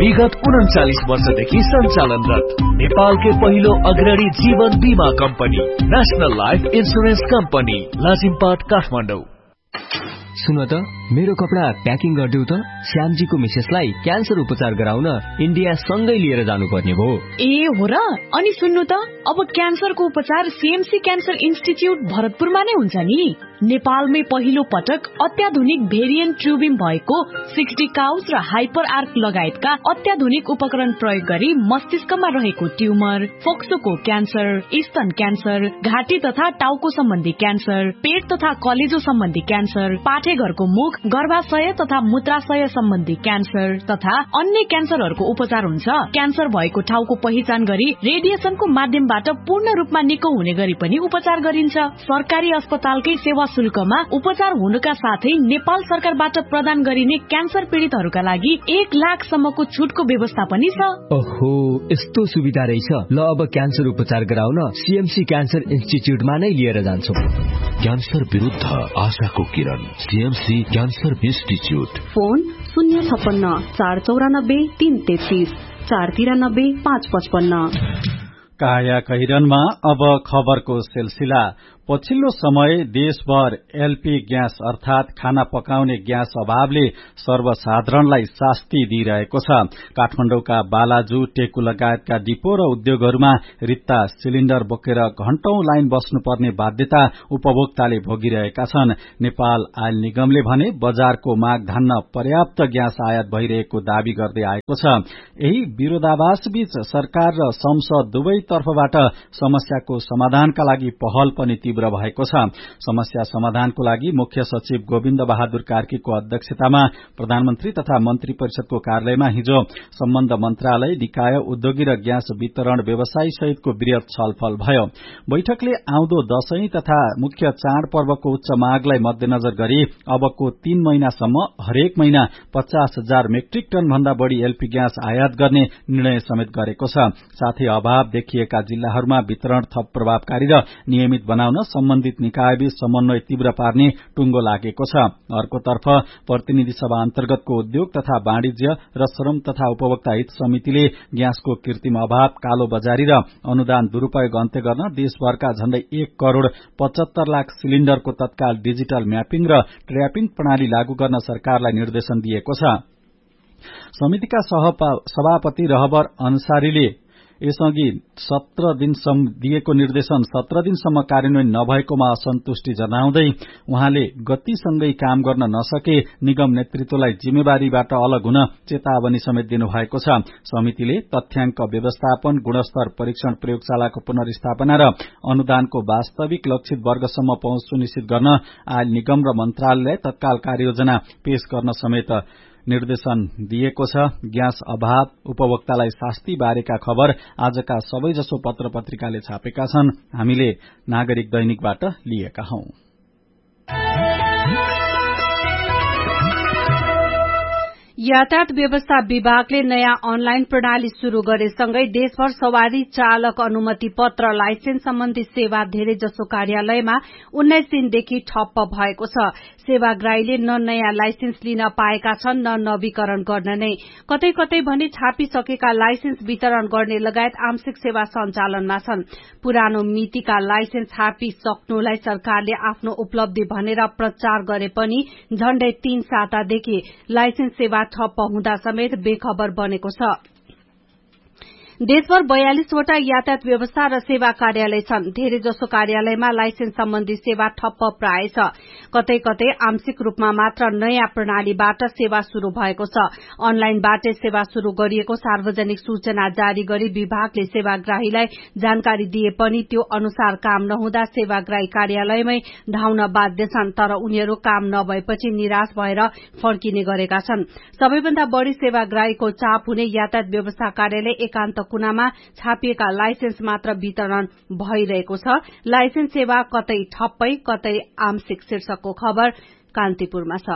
विगत 39 वर्षदेखि सञ्चालनरत नेपालकै पहिलो अग्रणी जीवन बीमा company national life insurance company Lazimpat Kathmandu. सुन त मेरो कपडा प्याकिङ गरिदेऊ त। श्यामजीको मिसेसलाई क्यान्सर उपचार गराउन इन्डिया सँगै लिएर जानुपर्ने भो। ए हो र? अनि सुन्नु त, अब क्यान्सरको उपचार सीएमसी क्यान्सर इन्स्टिट्युट भरतपुरमा नै हुन्छ नि। नेपालमै पहिलो पटक अत्याधुनिक भेरिएन्ट ट्युबिङ भएको 60 काउज र हाइपर आर्क लगायतका अत्याधुनिक उपकरण प्रयोग गरी मस्तिष्कमा रहेको ट्युमर, फोक्सोको क्यान्सर, स्तन क्यान्सर, घाँटी तथा टाउको सम्बन्धी क्यान्सर, पेट तथा कलेजो सम्बन्धी क्यान्सर, पाठेघरको मुख, गर्भाशय तथा मूत्राशय सम्बन्धी क्यान्सर तथा अन्य क्यान्सरहरूको उपचार हुन्छ। क्यान्सर भएको ठाउँको पहिचान गरी रेडिएसनको माध्यमबाट पूर्ण रूपमा निको हुने गरी पनि उपचार गरिन्छ। सरकारी अस्पतालकै सेवा शुल्कमा उपचार हुनुका साथै नेपाल सरकारबाट प्रदान गरिने क्यान्सर पीड़ितहरूका लागि 1 लाख सम्मको छुटको व्यवस्था पनि छ। ओहो, यस्तो सुविधा रहेछ। ल अब क्यान्सर उपचार गराउन सीएमसी क्यान्सर इन्स्टिट्युटमा नै लिएर जान्छु। क्यान्सर विरुद्ध आशाको किरण, सीएमसी क्यान्सर इन्स्टिट्युट। फोन 056 494 333 493 555। काया कैरनमा अब खबरको सिलसिला। पछिल्लो समय देशभर एलपी ग्यास अर्थात खाना पकाउने ग्यास अभावले सर्वसाधारणलाई शास्ति दिइरहेको छ। काठमाडौँका बालाजु, टेकु लगायतका डिपो र उद्योगहरूमा रित्ता सिलिण्डर बोकेर घण्टौं लाइन बस्नुपर्ने बाध्यता उपभोक्ताले भोगिरहेका छन्। नेपाल आयल निगमले भने बजारको माग धान्न पर्याप्त ग्यास आयात भइरहेको दावी गर्दै आएको छ। यही विरोधाभासबीच सरकार र संसद दुवै तर्फबाट समस्याको समाधानका लागि पहल पनि तीव्र भएको छ। समस्या समाधानको लागि मुख्य सचिव गोविन्द बहादुर कार्कीको अध्यक्षतामा प्रधानमन्त्री तथा मन्त्री परिषदको कार्यालयमा हिजो सम्बन्ध मन्त्रालय, निकाय, उद्योगी र ग्यास वितरण व्यवसायी सहितको वृहत छलफल भयो। बैठकले आउँदो दशैं तथा मुख्य चाडपर्वको उच्च मागलाई मध्यनजर गरी अबको 3 महिनासम्म हरेक महिना 50,000 मेट्रिक टन भन्दा बढ़ी एलपी ग्यास आयात गर्ने निर्णय समेत गरेको छ। साथै अभाव देखिएका जिल्लाहरूमा वितरण थप प्रभावकारी र नियमित बनाउन सम्बन्धित निकायबीच समन्वय तीव्र पार्ने टुंगो लागेको छ। अर्कोतर्फ प्रतिनिधि सभा अन्तर्गतको उद्योग तथा वाणिज्य र श्रम तथा उपभोक्ता हित समितिले ग्यासको कृत्रिम अभाव, कालो बजारी र अनुदान दुरूपयोग अन्त्य गर्न देशभरका झण्डै 1 करोड़ 75 लाख सिलिण्डरको तत्काल डिजिटल म्यापिङ र ट्र्यापिङ प्रणाली लागू गर्न सरकारलाई निर्देशन दिएको छ। समितिका सभापति रहबर अन्सारीले यसअघि 17 दिनसम्म दिएको निर्देशन 17 दिनसम्म कार्यान्वयन नभएकोमा असन्तुष्टि जनाउँदै उहाँले गतिसँगै काम गर्न नसके निगम नेतृत्वलाई जिम्मेवारीबाट अलग हुन चेतावनी समेत दिनुभएको छ। समितिले तथ्याङ्क व्यवस्थापन, गुणस्तर परीक्षण प्रयोगशालाको पुनर्स्थापना र अनुदानको वास्तविक लक्षित वर्गसम्म पहुँच सुनिश्चित गर्न आयल निगम र मन्त्रालयलाई तत्काल कार्ययोजना पेश गर्न समेत निर्देशन दिएको छ। ग्यास अभाव, उपभोक्तालाई शास्ति बारेका खबर आजका सबैजसो पत्र पत्रिकाले छापेका छन्। हामीले नागरिक दैनिकबाट लिएका हौं। यातायात व्यवस्था विभागले नयाँ अनलाइन प्रणाली शुरू गरेसँगै देशभर सवारी चालक अनुमति पत्र लाइसेन्स सम्बन्धी सेवा धेरै जसो कार्यालयमा 19 दिनदेखि ठप्प भएको छ। सेवाग्राहीले न नयाँ लाइसेन्स लिन पाएका छन् न नवीकरण गर्न नै, कतै कतै भने छापिसकेका लाइसेन्स वितरण गर्ने लगायत आंशिक सेवा सञ्चालनमा छन्। पुरानो मितिका लाइसेन्स छापिसक्नुलाई सरकारले आफ्नो उपलब्धि भनेर प्रचार गरे पनि झण्डै 3 सातादेखि लाइसेन्स सेवा ठप्प हुँदा समेत बेखबर बनेको छ। देशभर 42 वटा यातायात व्यवस्था र सेवा कार्यालय छन्। धेरै जसो कार्यालयमा लाइसेन्स सम्बन्धी सेवा ठप्प प्राय छ। कतै कतै आंशिक रूपमा मात्र नयाँ प्रणालीबाट सेवा शुरू भएको छ। अनलाइनबाटै सेवा शुरू गरिएको सार्वजनिक सूचना जारी गरी विभागले सेवाग्राहीलाई जानकारी दिए पनि त्यो अनुसार काम नहुँदा सेवाग्राही कार्यालयमै धाउन बाध्य छन्। तर उनीहरू काम नभएपछि निराश भएर फर्किने गरेका छन्। सबैभन्दा बढ़ी सेवाग्राहीको चाप हुने यातायात व्यवस्था कार्यालय एकान्त कुनामा छापिएका लाइसेन्स मात्र वितरण भइरहेको छ। लाइसेन्स सेवा कतै ठप्पै कतै आंशिक शीर्षकको खबर कान्तिपुरमा छ।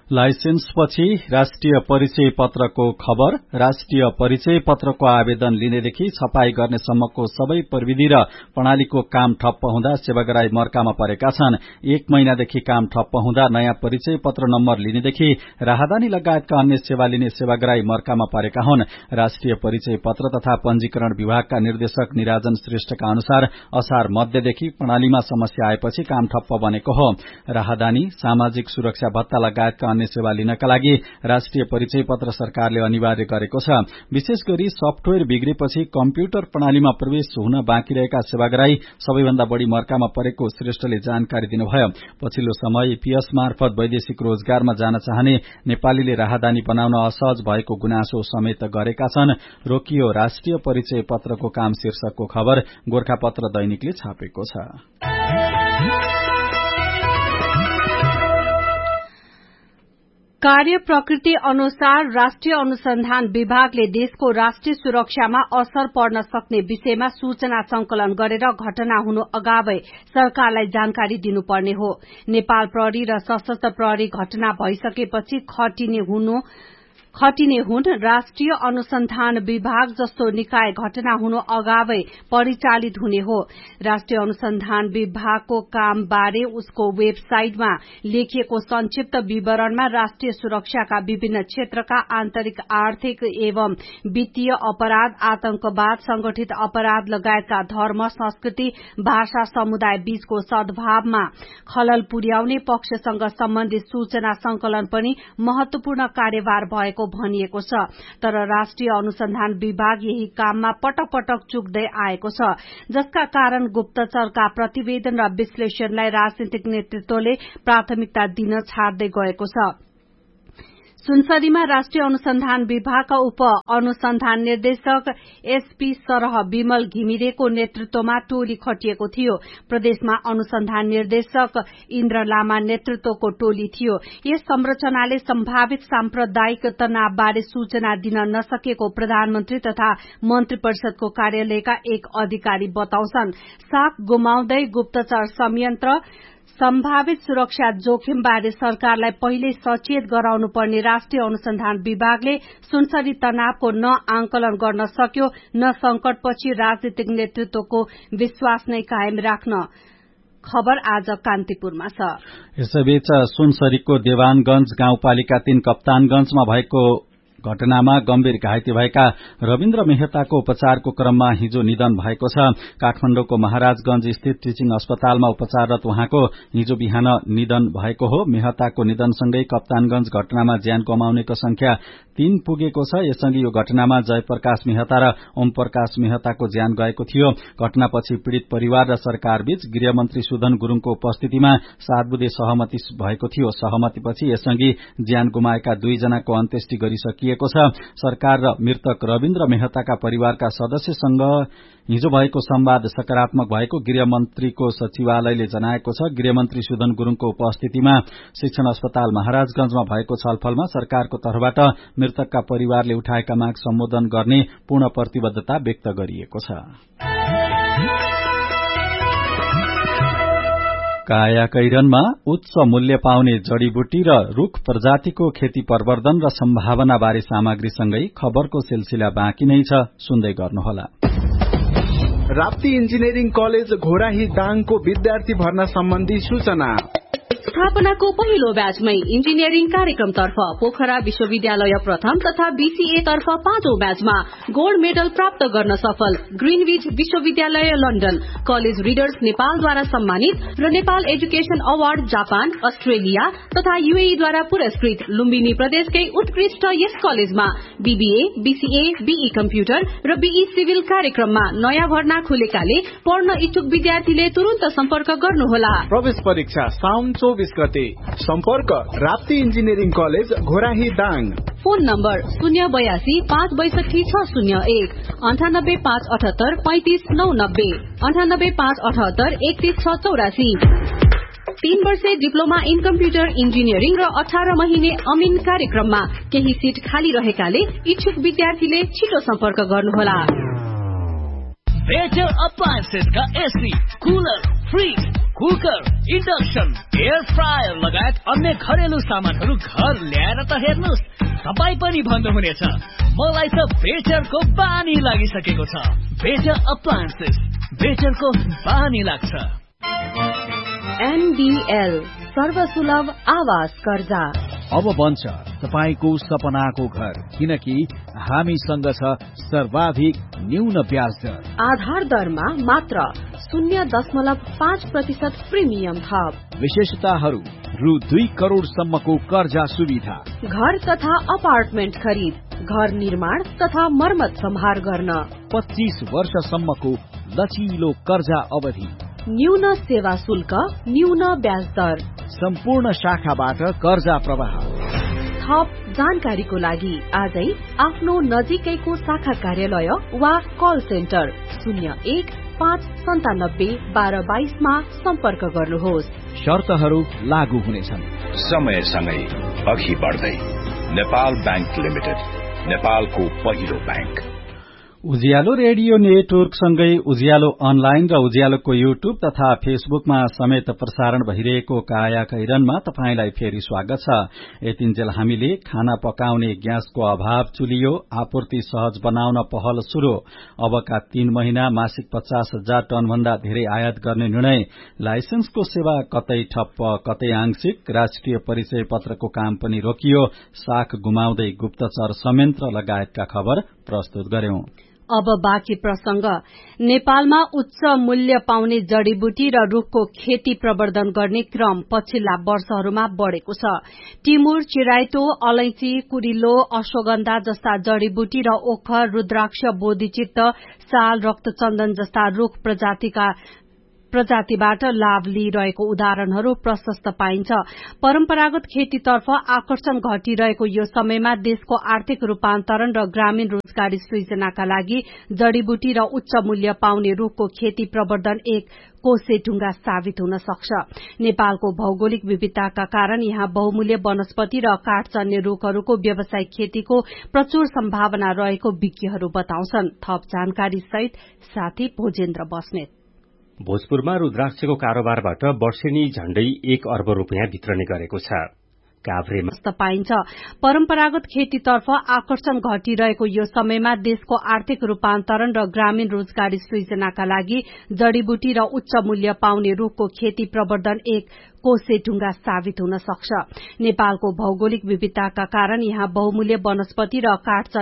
लाइसेन्सपछि राष्ट्रिय परिचय पत्रको खबर। राष्ट्रिय परिचय पत्रको आवेदन लिनेदेखि छपाई गर्नेसम्मको सबै प्रविधि र प्रणालीको काम ठप्प हुँदा सेवाग्राही मर्कामा परेका छन्। 1 महिनादेखि काम ठप्प हुँदा नयाँ परिचय पत्र नम्बर लिनेदेखि राहदानी लगायतका अन्य सेवा लिने सेवाग्राही मर्कामा परेका हुन्। राष्ट्रिय परिचय पत्र तथा पंजीकरण विभागका निर्देशक निराजन श्रेष्ठका अनुसार असार मध्यदेखि प्रणालीमा समस्या आएपछि काम ठप्प बनेको हो। राहदानी, सामाजिक सुरक्षा भत्ता लगायतका अन्य सेवा लिनका लागि राष्ट्रिय परिचय पत्र सरकारले अनिवार्य गरेको छ। विशेष गरी सफ्टवेयर बिग्रेपछि कम्प्युटर प्रणालीमा प्रवेश हुन बाँकी रहेका सेवाग्राही सबैभन्दा बढ़ी मर्कामा परेको श्रेष्ठले जानकारी दिनुभयो। पछिल्लो समय ईपीएस मार्फत वैदेशिक रोजगारमा जान चाहने नेपालीले राहदानी बनाउन असहज भएको गुनासो समेत गरेका छन्। रोकियो राष्ट्रिय परिचय पत्रको काम शीर्षकको खबर गोरखापत्र दैनिकले छापेको छ। कार्य प्रकृति अनुसार राष्ट्रिय अनुसन्धान विभागले देशको राष्ट्रिय सुरक्षामा असर पर्न सक्ने विषयमा सूचना संकलन गरेर घटना हुनु अगावै सरकारलाई जानकारी दिनुपर्ने हो। नेपाल प्रहरी र सशस्त्र प्रहरी घटना भइसकेपछि खटिने हुन राष्ट्रिय अनुसन्धान विभाग जस्तो निकाय घटना हुनु अगावै परिचालित हुने हो। राष्ट्रिय अनुसन्धान विभागको काम बारे उसको वेबसाइटमा लेखिएको संक्षिप्त विवरणमा राष्ट्रिय सुरक्षाका विभिन्न क्षेत्रका आन्तरिक आर्थिक एवं वित्तीय अपराध, आतंकवाद, संगठित अपराध लगायतका धर्म, संस्कृति, भाषा, समुदाय बीचको सद्भावमा खलल पुर्याउने पक्षसँग सम्बन्धित सूचना संकलन पनि महत्वपूर्ण कार्यभार भएको भनिएको छ। तर राष्ट्रिय अनुसन्धान विभाग यही काममा पटक पटक चुक्दै आएको छ, जसका कारण गुप्तचरका प्रतिवेदन र विश्लेषणलाई राजनीतिक नेतृत्वले प्राथमिकता दिन छाड्दै गएको छ। सुनसरीमा राष्ट्रिय अनुसन्धान विभागका उप अनुसन्धान निर्देशक एसपी सरह विमल घिमिरेको नेतृत्वमा टोली खटिएको थियो। प्रदेशमा अनुसन्धान निर्देशक इन्द्र लामा नेतृत्वको टोली थियो। यस संरचनाले सम्भावित साम्प्रदायिक तनावबारे सूचना दिन नसकेको प्रधानमन्त्री तथा मन्त्री परिषदको कार्यालयका एक अधिकारी बताउँछन्। साख गुमाउँदै गुप्तचर संयन्त्र सम्भावित सुरक्षा जोखिमबारे सरकारलाई पहिल्यै सचेत गराउनुपर्ने राष्ट्रिय अनुसन्धान विभागले सुनसरी तनावको न आंकलन गर्न सक्यो, न संकटपछि राजनीतिक नेतृत्वको विश्वास नै कायम राख्न। खबर आज कान्तिपुरमा छ। यसैबीच सुनसरीको देवानगंज गाउँपालिका 3 कप्तानगंजमा भएको घटनामा गम्भीर घाइते भएका रविन्द्र मेहताको उपचारको क्रममा हिजो निधन भएको छ। काठमाडौँको महाराजगंज स्थित टिचिङ अस्पतालमा उपचाररत उहाँको हिजो बिहान निधन भएको हो। मेहताको निधनसँगै कप्तानगंज घटनामा ज्यान गुमाउनेको संख्या 3 पुगेको छ। यसअघि यो घटनामा जयप्रकाश मेहता र ओम प्रकाश मेहताको ज्यान गएको थियो। घटनापछि पीड़ित परिवार र सरकारबीच गृहमन्त्री सुदन गुरूङको उपस्थितिमा 7 बुँदे सहमति भएको थियो। सहमतिपछि यसअघि ज्यान गुमाएका 2 जनाको अन्त्येष्टि गरिसकिएको छ। सरकार र मृतक रविन्द्र मेहताका परिवारका सदस्यसँग हिजो भएको संवाद सकारात्मक भएको गृहमन्त्रीको सचिवालयले जनाएको छ। गृहमन्त्री सुदन गुरूङको उपस्थितिमा शिक्षण अस्पताल महाराजगंजमा भएको छलफलमा सरकारको तर्फबाट मृतकका परिवारले उठाएका माग सम्बोधन गर्ने पूर्ण प्रतिबद्धता व्यक्त गरिएको छ। कायाकैरनमा उच्च मूल्य पाउने जड़ीबुटी र रूख प्रजातिको खेती प्रवर्धन र सम्भावनाबारे सामग्रीसँगै खबरको सिलसिला बाँकी नै छ, सुन्दै गर्नुहोला। राप्ती इन्जिनियरिङ कलेज घोराही दाङको विद्यार्थी भर्ना सम्बन्धी सूचना। स्थापनाको पहिलो ब्याचमै इन्जिनियरिङ कार्यक्रमतर्फ पोखरा विश्वविद्यालय प्रथम तथा बीसीए तर्फ 5औं ब्याचमा गोल्ड मेडल प्राप्त गर्न सफल ग्रीनविच विश्वविद्यालय लन्डन, कलेज रिडर्स नेपालद्वारा सम्मानित र Nepal education award Japan, Australia तथा यूएई द्वारा पुरस्कृत लुम्बिनी प्रदेशकै उत्कृष्ट यस कलेजमा बीबीए, बीसीए, बीई कम्प्युटर र बीई सिभिल कार्यक्रममा नयाँ भर्ना खुलेकाले पढ्न इच्छुक विद्यार्थीले तुरुन्त सम्पर्क गर्नुहोला। प्रवेश परीक्षा साउन 24 गते। सम्पर्क Rapti engineering college Ghorahi Dang. Phone number 082 562 601 98 578 35 990 98 578 31 684। 3 वर्षे डिप्लोमा इन कम्प्युटर इन्जिनियरिङ र 18 महिने अमिन कार्यक्रममा केही सिट खाली रहेकाले इच्छुक विद्यार्थीले छिटो सम्पर्क गर्नुहोला। बेटर अप्लायन्सेस का AC, cooler, fridge, cooker, induction, air fryer लगायत अन्य घरेलु सामानहरू घर ल्याएर त हेर्नुस्, तपाई पनि भन्नुहुनेछ मलाई त बेटरको बानी लागिसकेको छ। बेटर अप्लायन्सेस, बेटरको बानी लाग्छ। एनडीएल सर्वसुलभ आवास कर्जा अब बन्छ तपाईको सपनाको घर, किनकि हामीसँग छ सर्वाधिक न्यून ब्याज दर। आधार दरमा मात्र 0.5% प्रिमियम थप। विशेषताहरू रु 2 करोड़ सम्मको कर्जा सुविधा, घर तथा अपार्टमेन्ट खरिद, घर निर्माण तथा मर्मत सम्हार गर्न, 25 वर्षसम्मको लचिलो कर्जा अवधि, न्यून सेवा शुल्क, न्यून ब्याज दर, सम्पूर्ण शाखाबाट कर्जा प्रवाह। थप जानकारीको लागि आजै आफ्नो नजिकैको शाखा कार्यालय वा कल सेन्टर 01-597-1222 मा सम्पर्क गर्नुहोस्। शर्तहरू लागू हुनेछन्। समयसँगै अघि बढ्दै नेपाल बैंक लिमिटेड, नेपालको पहिलो बैंक। उज्यालो रेडियो नेटवर्क सँगै उज्यालो अनलाइन र उज्यालोको युट्युब तथा फेसबुकमा समेत प्रसारण भइरहेको काया कैरनमा तपाईंलाई फेरि स्वागत छ। यतिन्जेल हामीले खाना पकाउने ग्यासको अभाव चुलियो, आपूर्ति सहज बनाउन पहल शुरू, अबका 3 महिना मासिक 50,000 टन भन्दा धेरै आयात गर्ने निर्णय, लाइसेन्सको सेवा कतै ठप्प कतै आंशिक, राष्ट्रिय परिचय पत्रको काम पनि रोकियो, साख गुमाउँदै गुप्तचर संयन्त्र लगायतका खबर प्रस्तुत गर्यौं। अब बाँकी प्रसंग। नेपालमा उच्च मूल्य पाउने जड़ीबुटी र रूखको खेती प्रवर्धन गर्ने क्रम पछिल्ला वर्षहरूमा बढ़ेको छ। टिमुर, चिराइतो, अलैंची, कुरिलो, अश्वगन्धा जस्ता जड़ीबुटी र ओखर, रुद्राक्ष, बोधिचित्त, साल, रक्तचन्दन जस्ता रूख प्रजातिबाट लाभ लिइरहेको उदाहरणहरू प्रशस्त पाइन्छ। परम्परागत खेतीतर्फ आकर्षण घटिरहेको यो समयमा देशको आर्थिक रूपान्तरण र ग्रामीण रोजगारी सृजनाका लागि जड़ीबुटी र उच्च मूल्य पाउने रूखको खेती प्रवर्धन एक कोसे ढुंगा साबित हुन सक्छ। नेपालको भौगोलिक विविधताका कारण यहाँ बहुमूल्य वनस्पति र काठजन्य रूखहरूको व्यावसायिक खेतीको प्रचुर सम्भावना रहेको विज्ञहरू बताउँछन्। थप जानकारी सहित साथी भोजेन्द्र बस्नेत। भोजपुरमा रुद्राक्षको कारोबारबाट वर्षेनी झण्डै 1 अर्ब रुपियाँ वितरण गरेको छ। काभ्रेमा पाइन्छ। परम्परागत खेतीतर्फ आकर्षण घटिरहेको यो समयमा देशको आर्थिक रूपान्तरण र ग्रामीण रोजगारी सृजनाका लागि जड़ीबुटी र उच्च मूल्य पाउने रूखको खेती प्रवर्धन एक कोसे ढुंगा साबित हुन सक्छ। नेपालको भौगोलिक विविधताका कारण यहाँ बहुमूल्य वनस्पति र काठ